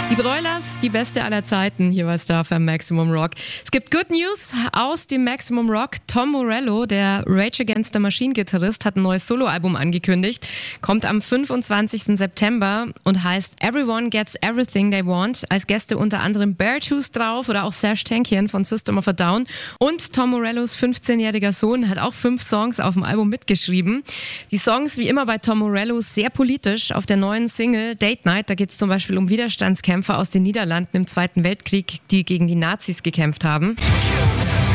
Die Broilers, die beste aller Zeiten hier bei Star FM Maximum Rock. Es gibt Good News aus dem Maximum Rock. Tom Morello, der Rage Against the Machine Gitarrist, hat ein neues Soloalbum angekündigt. Kommt am 25. September und heißt Everyone Gets Everything They Want. Als Gäste unter anderem Beartooth drauf oder auch Serj Tankian von System of a Down. Und Tom Morellos 15-jähriger Sohn hat auch 5 Songs auf dem Album mitgeschrieben. Die Songs, wie immer bei Tom Morello, sehr politisch. Auf der neuen Single Date Night, da geht es zum Beispiel um Widerstandskämpfer aus den Niederlanden im Zweiten Weltkrieg, die gegen die Nazis gekämpft haben.